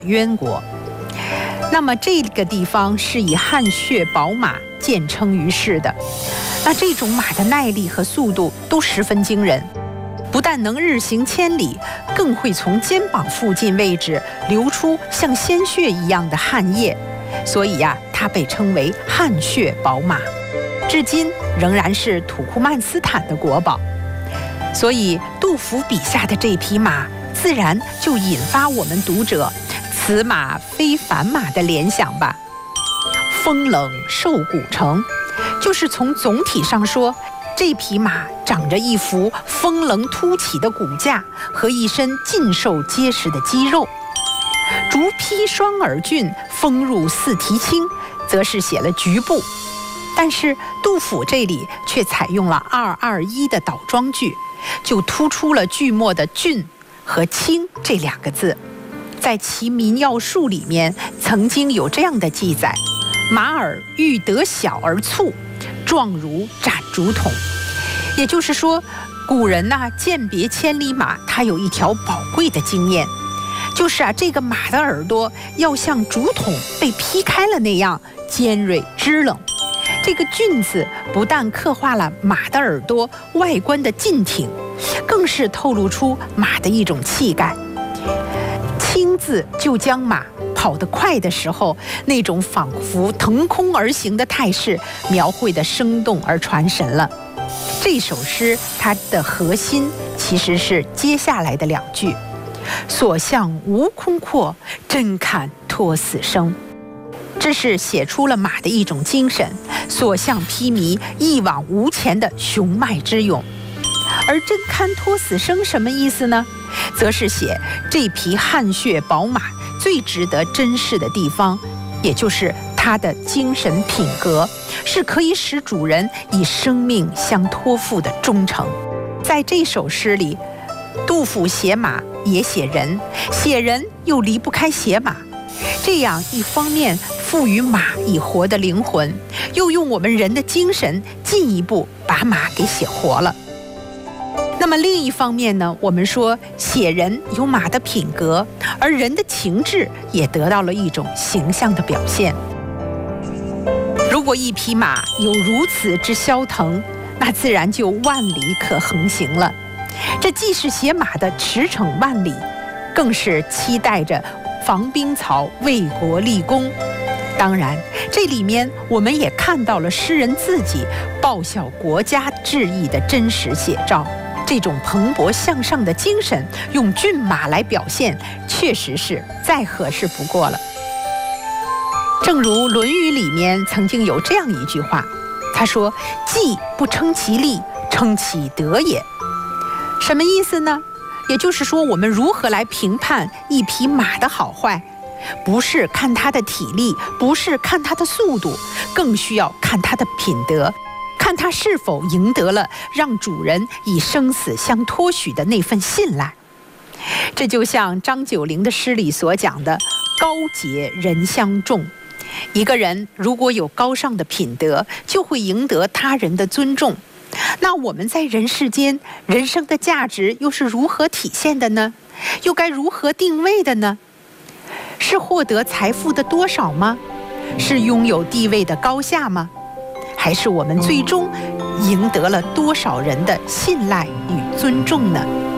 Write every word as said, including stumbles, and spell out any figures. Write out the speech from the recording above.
渊国。那么这个地方是以汗血宝马见称于世的。那这种马的耐力和速度都十分惊人，不但能日行千里，更会从肩膀附近位置流出像鲜血一样的汗液，所以呀、啊，它被称为汗血宝马，至今仍然是土库曼斯坦的国宝。所以杜甫笔下的这匹马，自然就引发我们读者此马非凡马的联想吧。风冷瘦骨成，就是从总体上说，这匹马长着一副丰棱凸起的骨架和一身劲瘦结实的肌肉。竹披双耳峻，风入四蹄轻，则是写了局部。但是杜甫这里却采用了二二一的倒装句，就突出了句末的峻和轻这两个字。在其民要术里面曾经有这样的记载：马耳欲得小而促，状如斩竹筒。也就是说，古人呐、啊、鉴别千里马，它有一条宝贵的经验，就是啊，这个马的耳朵要像竹筒被劈开了那样尖锐支棱。这个峻字不但刻画了马的耳朵外观的劲挺，更是透露出马的一种气概。轻字就将马跑得快的时候那种仿佛腾空而行的态势描绘得生动而传神了。这首诗它的核心其实是接下来的两句：所向无空阔，真堪托死生。这是写出了马的一种精神，所向披靡、一往无前的雄迈之勇。而真堪托死生什么意思呢？则是写这匹汗血宝马最值得珍视的地方，也就是它的精神品格，是可以使主人以生命相托付的忠诚。在这首诗里，杜甫写马也写人，写人又离不开写马，这样一方面赋予马以活的灵魂，又用我们人的精神进一步把马给写活了。那么另一方面呢，我们说写人有马的品格，而人的情志也得到了一种形象的表现。如果一匹马有如此之骁腾，那自然就万里可横行了。这既是写马的驰骋万里，更是期待着防兵曹为国立功。当然，这里面我们也看到了诗人自己报效国家志意的真实写照。这种蓬勃向上的精神，用骏马来表现，确实是再合适不过了。正如《论语》里面曾经有这样一句话，他说：“计不称其力，称其德也。”什么意思呢？也就是说，我们如何来评判一匹马的好坏，不是看它的体力，不是看它的速度，更需要看它的品德，看它是否赢得了让主人以生死相托许的那份信赖。这就像张九龄的诗里所讲的“高洁人相重”。一个人如果有高尚的品德，就会赢得他人的尊重。那我们在人世间，人生的价值又是如何体现的呢？又该如何定位的呢？是获得财富的多少吗？是拥有地位的高下吗？还是我们最终赢得了多少人的信赖与尊重呢？